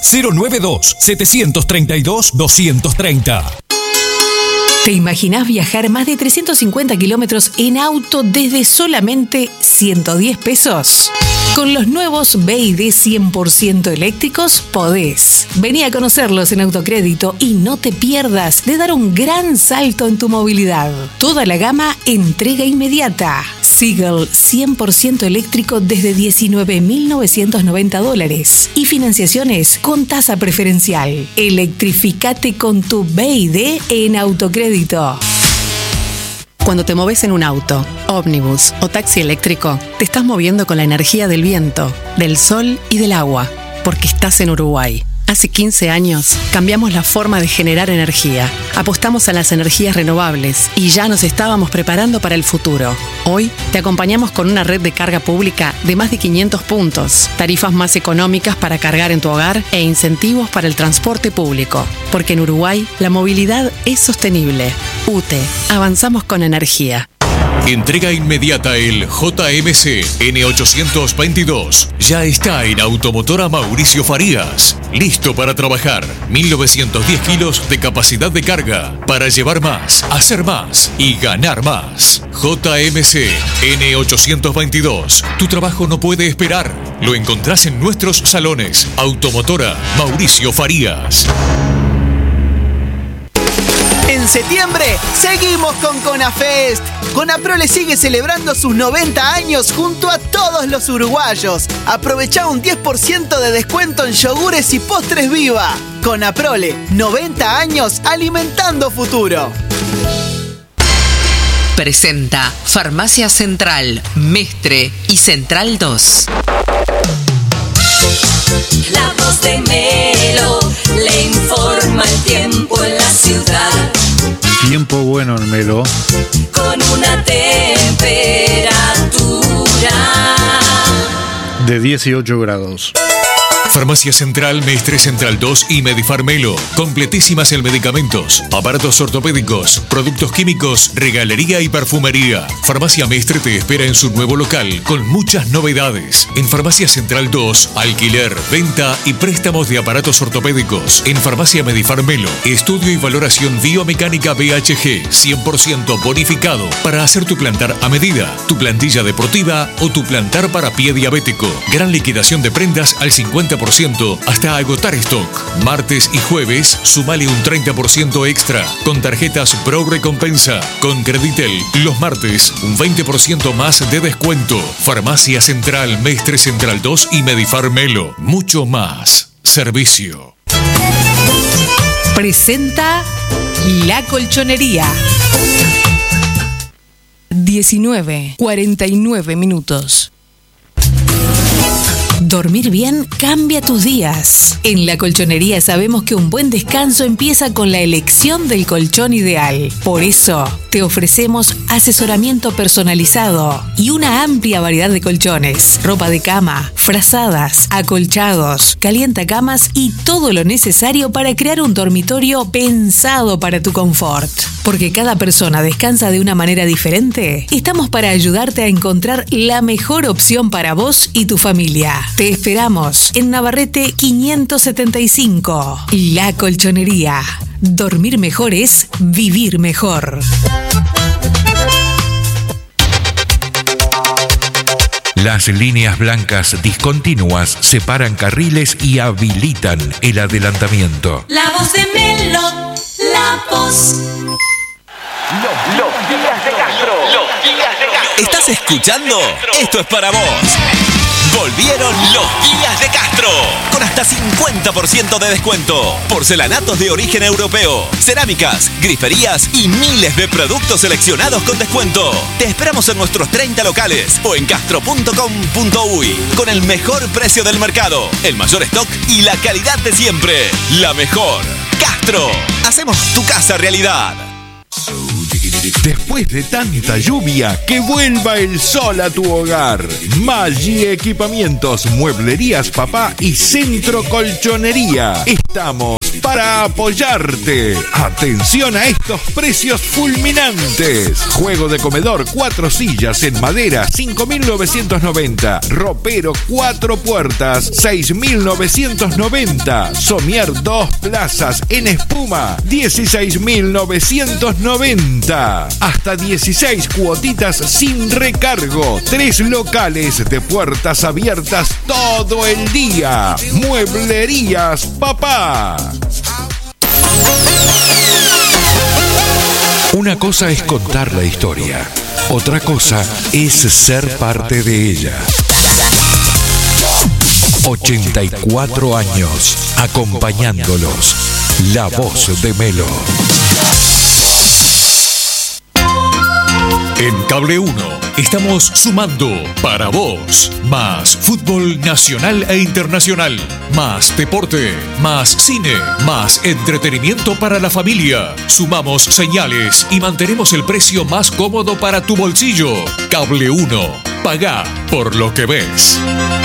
092-732-230. ¿Te imaginás viajar más de 350 kilómetros en auto desde solamente 110 pesos? Con los nuevos BYD 100% eléctricos podés. Vení a conocerlos en Autocrédito y no te pierdas de dar un gran salto en tu movilidad. Toda la gama entrega inmediata. Seagull 100% eléctrico desde $19.990 y financiaciones con tasa preferencial. Electrificate con tu BYD en Autocrédito. Cuando te moves en un auto, ómnibus o taxi eléctrico, te estás moviendo con la energía del viento, del sol y del agua, porque estás en Uruguay. Hace 15 años cambiamos la forma de generar energía. Apostamos a las energías renovables y ya nos estábamos preparando para el futuro. Hoy te acompañamos con una red de carga pública de más de 500 puntos, tarifas más económicas para cargar en tu hogar e incentivos para el transporte público. Porque en Uruguay la movilidad es sostenible. UTE, avanzamos con energía. Entrega inmediata el JMC N822. Ya está en Automotora Mauricio Farías. Listo para trabajar. 1910 kilos de capacidad de carga. Para llevar más, hacer más y ganar más. JMC N822. Tu trabajo no puede esperar. Lo encontrás en nuestros salones. Automotora Mauricio Farías. En septiembre seguimos con CONAFEST. Conaprole sigue celebrando sus 90 años junto a todos los uruguayos. Aprovecha un 10% de descuento en yogures y postres Viva. Conaprole, 90 años alimentando futuro. Presenta Farmacia Central, Mestre y Central 2. La voz de Melo le informa el tiempo en la ciudad. Tiempo bueno en Melo. Con una temperatura de 18 grados. Farmacia Central, Mestre Central 2 y Medifarmelo. Completísimas en medicamentos, aparatos ortopédicos, productos químicos, regalería y perfumería. Farmacia Mestre te espera en su nuevo local con muchas novedades. En Farmacia Central 2, alquiler, venta y préstamos de aparatos ortopédicos. En Farmacia Medifarmelo, estudio y valoración biomecánica BHG, 100% bonificado para hacer tu plantar a medida, tu plantilla deportiva o tu plantar para pie diabético. Gran liquidación de prendas al 50% hasta agotar stock. Martes y jueves, sumale un 30% extra con tarjetas Pro Recompensa. Con Creditel, los martes, un 20% más de descuento. Farmacia Central, Mestre Central 2 y Medifarmelo. Mucho más servicio. Presenta La Colchonería. 19:49 minutos. Dormir bien cambia tus días. En La Colchonería sabemos que un buen descanso empieza con la elección del colchón ideal. Por eso, te ofrecemos asesoramiento personalizado y una amplia variedad de colchones, ropa de cama, frazadas, acolchados, calientacamas y todo lo necesario para crear un dormitorio pensado para tu confort. Porque cada persona descansa de una manera diferente, estamos para ayudarte a encontrar la mejor opción para vos y tu familia. Te esperamos en Navarrete 575. La Colchonería. Dormir mejor es vivir mejor. Las líneas blancas discontinuas separan carriles y habilitan el adelantamiento. La voz de Melo, la voz. Los días de Castro. ¿Estás escuchando? Esto es para vos. Volvieron los días de Castro, con hasta 50% de descuento. Porcelanatos de origen europeo, cerámicas, griferías y miles de productos seleccionados con descuento. Te esperamos en nuestros 30 locales o en castro.com.uy, con el mejor precio del mercado, el mayor stock y la calidad de siempre. La mejor. Castro, hacemos tu casa realidad. Después de tanta lluvia, que vuelva el sol a tu hogar. Maggi Equipamientos, Mueblerías Papá y Centro Colchonería. Estamos para apoyarte. Atención a estos precios fulminantes. Juego de comedor 4 sillas en madera 5.990. Ropero 4 puertas 6.990. Somier 2 plazas en espuma 16.990. Hasta 16 cuotitas sin recargo. 3 locales de puertas abiertas todo el día. Mueblerías Papá. Una cosa es contar la historia, otra cosa es ser parte de ella. 84 años acompañándolos. La voz de Melo. En Cable 1 estamos sumando para vos más fútbol nacional e internacional, más deporte, más cine, más entretenimiento para la familia. Sumamos señales y mantenemos el precio más cómodo para tu bolsillo. Cable 1, pagá por lo que ves.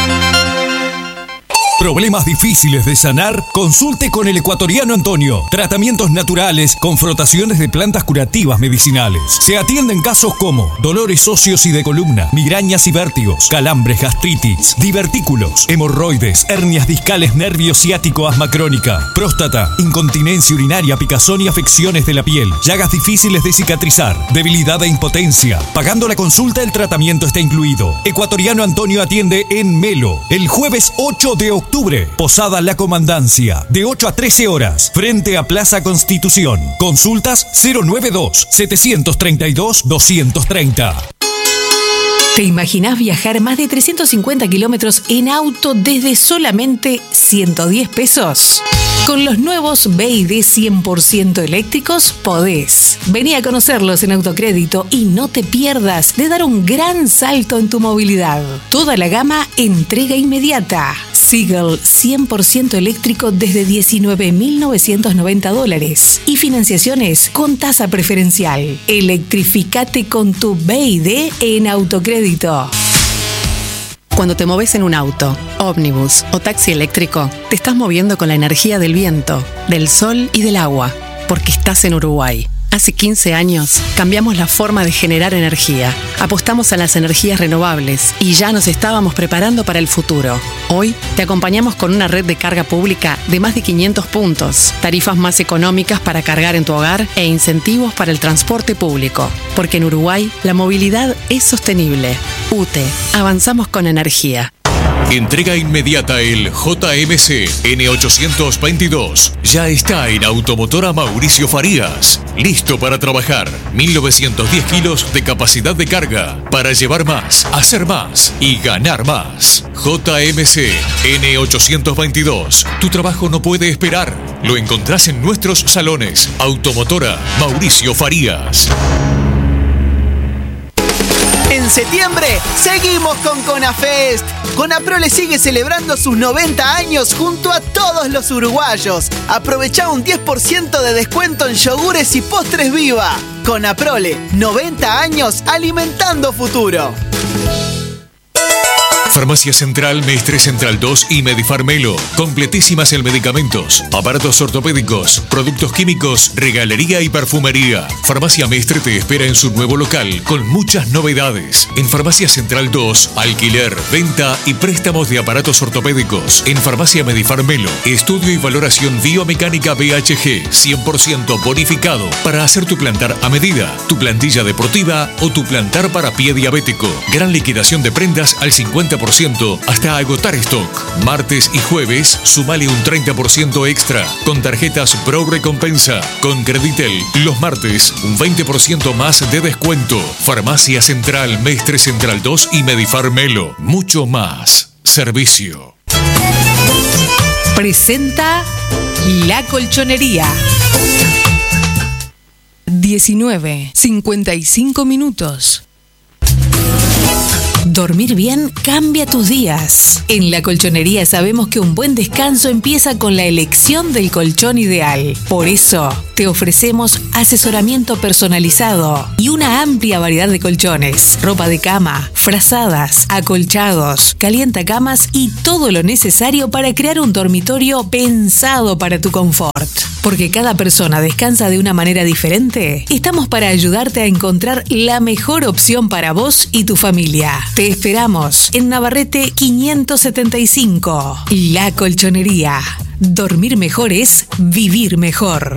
¿Problemas difíciles de sanar? Consulte con el ecuatoriano Antonio. Tratamientos naturales con frotaciones de plantas curativas medicinales. Se atienden casos como dolores óseos y de columna, migrañas y vértigos, calambres, gastritis, divertículos, hemorroides, hernias discales, nervio ciático, asma crónica, próstata, incontinencia urinaria, picazón y afecciones de la piel, llagas difíciles de cicatrizar, debilidad e impotencia. Pagando la consulta, el tratamiento está incluido. Ecuatoriano Antonio atiende en Melo el jueves 8 de octubre. Posada La Comandancia, de 8 a 13 horas, frente a Plaza Constitución. Consultas 092-732-230. ¿Te imaginás viajar más de 350 kilómetros en auto desde solamente 110 pesos? Con los nuevos BYD 100% eléctricos podés. Vení a conocerlos en Autocrédito y no te pierdas de dar un gran salto en tu movilidad. Toda la gama entrega inmediata. Seagull 100% eléctrico desde $19.990 y financiaciones con tasa preferencial. Electrificate con tu BYD en Autocrédito. Cuando te moves en un auto, ómnibus o taxi eléctrico, te estás moviendo con la energía del viento, del sol y del agua, porque estás en Uruguay. Hace 15 años cambiamos la forma de generar energía. Apostamos a las energías renovables y ya nos estábamos preparando para el futuro. Hoy te acompañamos con una red de carga pública de más de 500 puntos, tarifas más económicas para cargar en tu hogar e incentivos para el transporte público. Porque en Uruguay la movilidad es sostenible. UTE, avanzamos con energía. Entrega inmediata el JMC N822. Ya está en Automotora Mauricio Farías. Listo para trabajar. 1910 kilos de capacidad de carga. Para llevar más, hacer más y ganar más. JMC N822. Tu trabajo no puede esperar. Lo encontrás en nuestros salones. Automotora Mauricio Farías. En septiembre seguimos con CONAFEST. Conaprole sigue celebrando sus 90 años junto a todos los uruguayos. Aprovecha un 10% de descuento en yogures y postres Viva. Conaprole, 90 años alimentando futuro. Farmacia Central, Mestre Central 2 y Medifarmelo. Completísimas en medicamentos, aparatos ortopédicos, productos químicos, regalería y perfumería. Farmacia Mestre te espera en su nuevo local con muchas novedades. En Farmacia Central 2, alquiler, venta y préstamos de aparatos ortopédicos. En Farmacia Medifarmelo, estudio y valoración biomecánica BHG, 100% bonificado para hacer tu plantar a medida, tu plantilla deportiva o tu plantar para pie diabético. Gran liquidación de prendas al 50% hasta agotar stock. Martes y jueves, sumale un 30% extra con tarjetas Pro Recompensa. Con Creditel, los martes, un 20% más de descuento. Farmacia Central, Mestre Central 2 y Medifarmelo. Mucho más servicio. Presenta La Colchonería. 19:55 minutos. Dormir bien cambia tus días. En La Colchonería sabemos que un buen descanso empieza con la elección del colchón ideal. Por eso, te ofrecemos asesoramiento personalizado y una amplia variedad de colchones, ropa de cama, frazadas, acolchados, calientacamas y todo lo necesario para crear un dormitorio pensado para tu confort. Porque cada persona descansa de una manera diferente, estamos para ayudarte a encontrar la mejor opción para vos y tu familia. Te esperamos en Navarrete 575. La Colchonería. Dormir mejor es vivir mejor.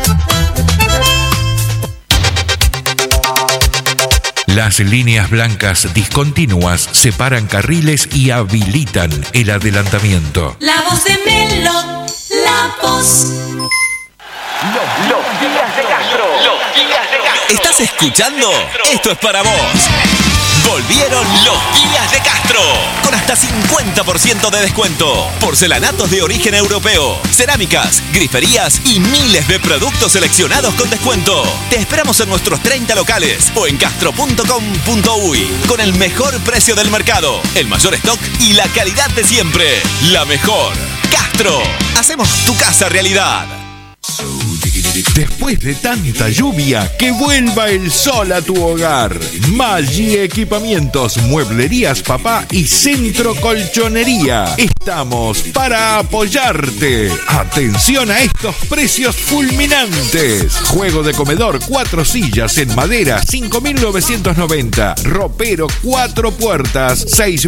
Las líneas blancas discontinuas separan carriles y habilitan el adelantamiento. La voz de Melo, la voz. Los días de Castro. ¿Estás escuchando? Esto es para vos. Volvieron los días de Castro, con hasta 50% de descuento. Porcelanatos de origen europeo, cerámicas, griferías y miles de productos seleccionados con descuento. Te esperamos en nuestros 30 locales o en castro.com.uy, con el mejor precio del mercado, el mayor stock y la calidad de siempre. La mejor. Castro. Hacemos tu casa realidad. Después de tanta lluvia, que vuelva el sol a tu hogar. Maggi Equipamientos, Mueblerías Papá y Centro Colchonería. Estamos para apoyarte. Atención a estos precios fulminantes. Juego de comedor 4 sillas en madera 5.990. Ropero 4 puertas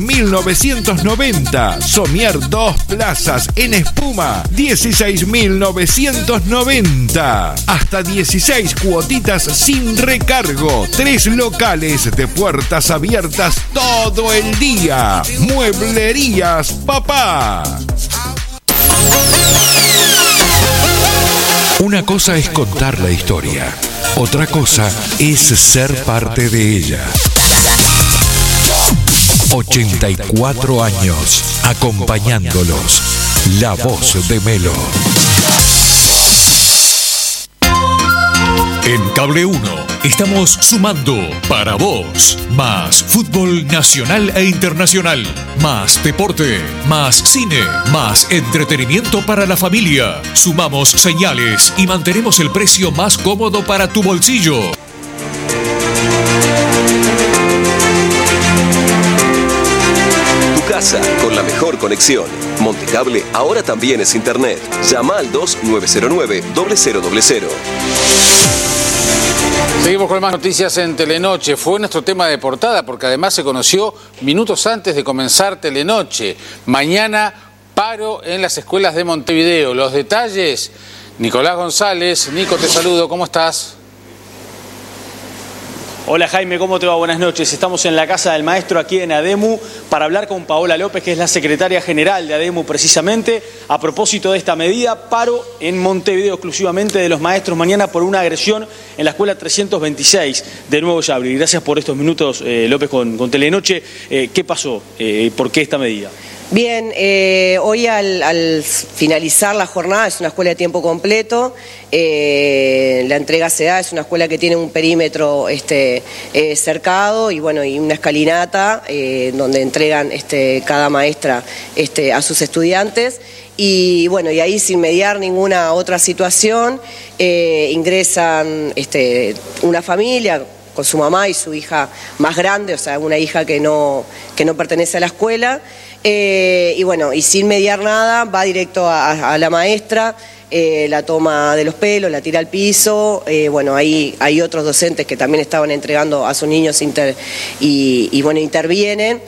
6.990. Somier 2 plazas en espuma 16.990. Hasta 16 cuotitas sin recargo. 3 locales de puertas abiertas todo el día. Mueblerías Papá. Una cosa es contar la historia. Otra cosa es ser parte de ella. 84 años acompañándolos. La voz de Melo. En Cable 1 estamos sumando para vos más fútbol nacional e internacional, más deporte, más cine, más entretenimiento para la familia. Sumamos señales y mantenemos el precio más cómodo para tu bolsillo. Tu casa con la mejor conexión. Montecable ahora también es internet. Llama al 2909-0000. Seguimos con más noticias en Telenoche. Fue nuestro tema de portada porque además se conoció minutos antes de comenzar Telenoche. Mañana paro en las escuelas de Montevideo. Los detalles, Nicolás González. Nico, te saludo. ¿Cómo estás? Hola Jaime, ¿cómo te va? Buenas noches. Estamos en la Casa del Maestro aquí en ADEMU para hablar con Paola López, que es la secretaria general de ADEMU precisamente, a propósito de esta medida, paro en Montevideo exclusivamente de los maestros mañana por una agresión en la escuela 326 de Nuevo Yabri. Gracias por estos minutos, López, con Telenoche. ¿Qué pasó? ¿Por qué esta medida? Bien, hoy al finalizar la jornada, es una escuela de tiempo completo, la entrega se da, es una escuela que tiene un perímetro cercado y bueno, y una escalinata donde entregan cada maestra a sus estudiantes. Y bueno, y ahí sin mediar ninguna otra situación, ingresan una familia con su mamá y su hija más grande, o sea, una hija que no pertenece a la escuela. Y bueno, y sin mediar nada, va directo a la maestra, la toma de los pelos, la tira al piso. Bueno, ahí hay otros docentes que también estaban entregando a sus niños y bueno, intervienen.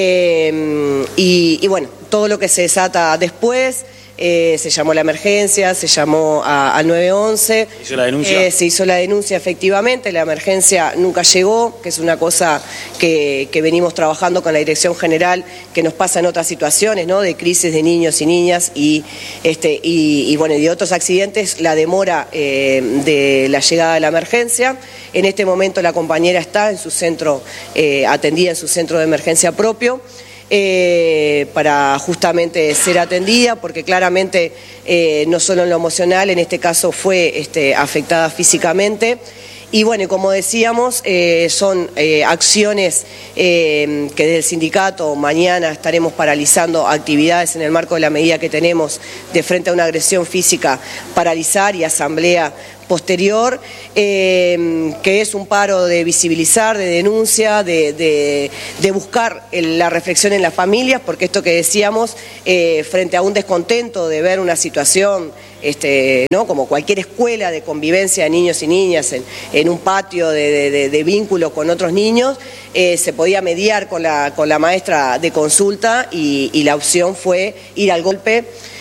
Y bueno, todo lo que se desata después. Se llamó la emergencia, se llamó al 911. ¿Hizo la denuncia? Se hizo la denuncia, efectivamente. La emergencia nunca llegó, que es una cosa que venimos trabajando con la Dirección General, que nos pasa en otras situaciones, ¿no? De crisis de niños y niñas y bueno, y de otros accidentes, la demora de la llegada de la emergencia. En este momento la compañera está en su centro, atendida en su centro de emergencia propio. Para justamente ser atendida, porque claramente no solo en lo emocional, en este caso fue afectada físicamente. Y bueno, como decíamos, son acciones que desde el sindicato mañana estaremos paralizando actividades en el marco de la medida que tenemos de frente a una agresión física, paralizar y asamblea posterior, que es un paro de visibilizar, de denuncia, de buscar la reflexión en las familias, porque esto que decíamos, frente a un descontento de ver una situación, ¿no? Como cualquier escuela de convivencia de niños y niñas en un patio de vínculo con otros niños, se podía mediar con la maestra de consulta y la opción fue ir al golpe.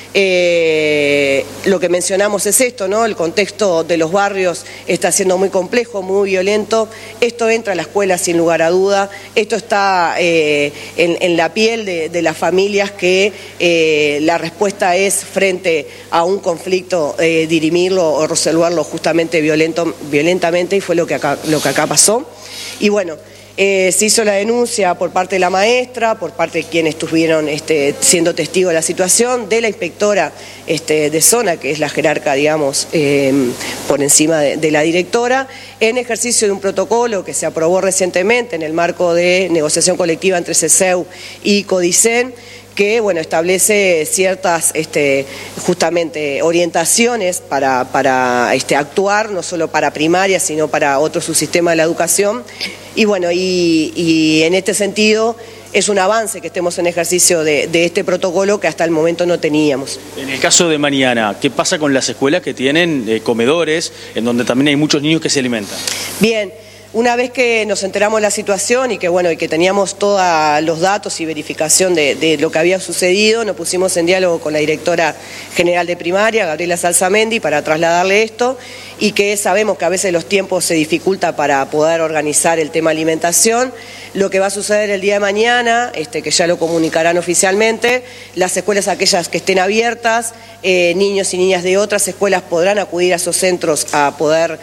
Lo que mencionamos es esto, ¿no? El contexto de los barrios está siendo muy complejo, muy violento. Esto entra a la escuela sin lugar a duda. Esto está en la piel de las familias que la respuesta es frente a un conflicto dirimirlo o resolverlo justamente violentamente, y fue lo que acá pasó. Y bueno, se hizo la denuncia por parte de la maestra, por parte de quienes estuvieron siendo testigos de la situación, de la inspectora de zona, que es la jerarca, digamos, por encima de la directora, en ejercicio de un protocolo que se aprobó recientemente en el marco de negociación colectiva entre CESEU y CODICEN, que bueno, establece ciertas justamente orientaciones para actuar, no solo para primaria, sino para otro subsistema de la educación. Y bueno, y en este sentido es un avance que estemos en ejercicio de este protocolo que hasta el momento no teníamos. En el caso de mañana, ¿qué pasa con las escuelas que tienen comedores, en donde también hay muchos niños que se alimentan? Bien. Una vez que nos enteramos de la situación y que bueno, y que teníamos todos los datos y verificación de lo que había sucedido, nos pusimos en diálogo con la directora general de primaria, Gabriela Salsamendi, para trasladarle esto, y que sabemos que a veces los tiempos se dificulta para poder organizar el tema alimentación. Lo que va a suceder el día de mañana, que ya lo comunicarán oficialmente, las escuelas aquellas que estén abiertas, niños y niñas de otras escuelas podrán acudir a esos centros a poder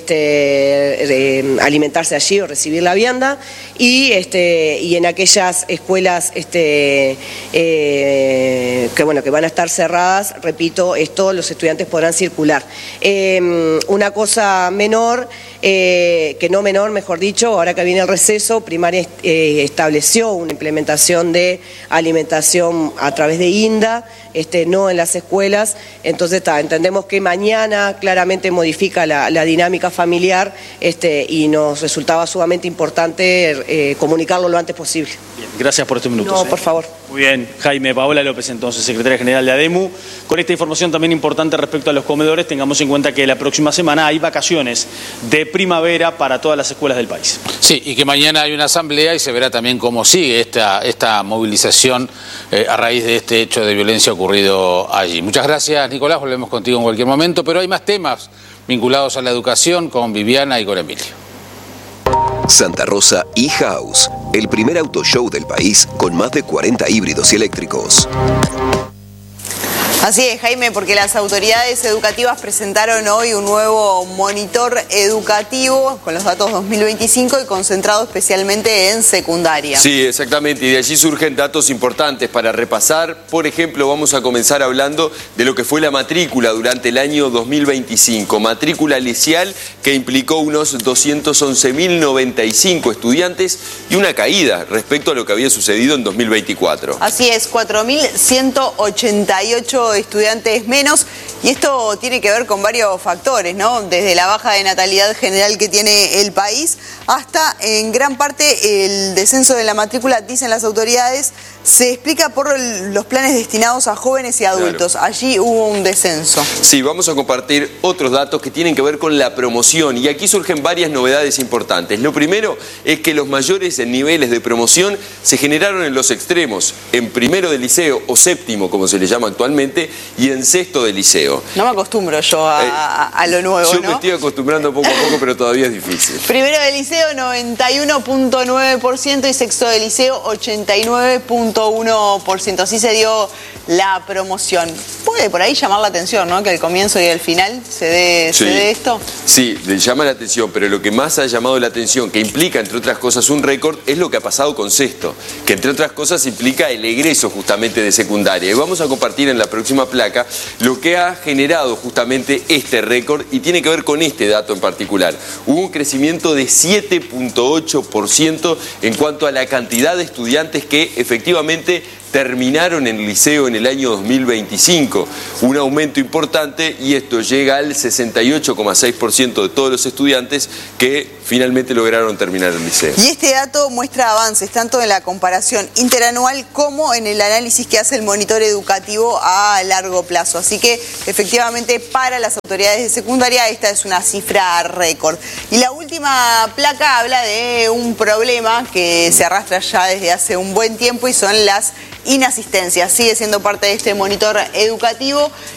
alimentarse allí o recibir la vianda, y en aquellas escuelas que van a estar cerradas, repito, los estudiantes podrán circular. Una cosa menor, que no menor, mejor dicho, ahora que viene el receso, primaria estableció una implementación de alimentación a través de INDA, no en las escuelas. Entonces entendemos que mañana claramente modifica la dinámica familiar, y nos resultaba sumamente importante comunicarlo lo antes posible. Bien, gracias por estos minutos. No, por favor. Muy bien, Jaime. Paola López, entonces, secretaria general de ADEMU. Con esta información también importante respecto a los comedores, tengamos en cuenta que la próxima semana hay vacaciones de primavera para todas las escuelas del país. Sí, y que mañana hay una asamblea y se verá también cómo sigue esta movilización a raíz de este hecho de violencia ocurrido allí. Muchas gracias, Nicolás, volvemos contigo en cualquier momento, pero hay más temas vinculados a la educación con Viviana y con Emilio. Santa Rosa e-House, el primer auto show del país con más de 40 híbridos y eléctricos. Así es, Jaime, porque las autoridades educativas presentaron hoy un nuevo monitor educativo con los datos 2025 y concentrado especialmente en secundaria. Sí, exactamente, y de allí surgen datos importantes para repasar. Por ejemplo, vamos a comenzar hablando de lo que fue la matrícula durante el año 2025. Matrícula licial que implicó unos 211.095 estudiantes y una caída respecto a lo que había sucedido en 2024. Así es, 4.188 de estudiantes menos, y esto tiene que ver con varios factores, ¿no? Desde la baja de natalidad general que tiene el país hasta, en gran parte, el descenso de la matrícula, dicen las autoridades, se explica por los planes destinados a jóvenes y adultos. Claro. Allí hubo un descenso. Sí, vamos a compartir otros datos que tienen que ver con la promoción, y aquí surgen varias novedades importantes. Lo primero es que los mayores niveles de promoción se generaron en los extremos, en primero de liceo o séptimo, como se le llama actualmente, y en sexto de liceo. No me acostumbro yo a lo nuevo, Yo me estoy acostumbrando poco a poco, pero todavía es difícil. Primero de liceo 91.9% y sexto de liceo 89.1%. Así se dio la promoción. Puede por ahí llamar la atención, ¿no? Que al comienzo y al final se dé esto. Sí, le llama la atención, pero lo que más ha llamado la atención, que implica, entre otras cosas, un récord, es lo que ha pasado con sexto, que entre otras cosas implica el egreso justamente de secundaria. Y vamos a compartir en la próxima placa lo que ha generado justamente este récord, y tiene que ver con este dato en particular. Hubo un crecimiento de 7.8% en cuanto a la cantidad de estudiantes que efectivamente terminaron en el liceo en el año 2025. Un aumento importante, y esto llega al 68,6% de todos los estudiantes que finalmente lograron terminar el liceo. Y este dato muestra avances tanto en la comparación interanual como en el análisis que hace el monitor educativo a largo plazo. Así que efectivamente para las autoridades de secundaria esta es una cifra récord. Y la última placa habla de un problema que se arrastra ya desde hace un buen tiempo, y son las inasistencias. Sigue siendo parte de este monitor educativo